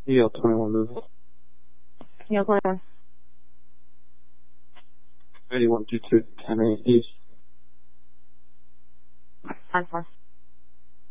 EL 21 moving. EL 21. 8122 10 East. 10-4.